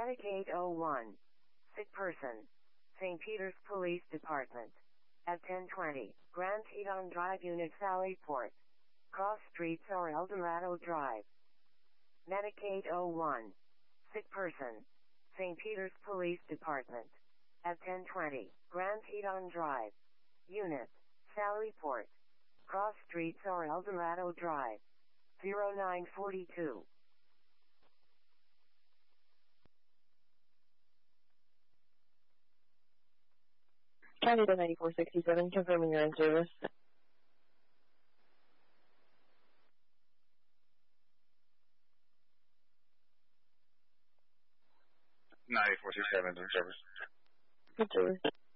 Medicaid 01. Sick person. St. Peter's Police Department. At 1020, Grand Teton Drive, Unit Sallyport. Cross Streets or El Dorado Drive. Medicaid 01. Sick person. St. Peter's Police Department. At 1020, Grand Teton Drive. Unit Sallyport. Cross Streets or El Dorado Drive. 0942. County to 9467, confirming you're in service. 9467 in service. Good service.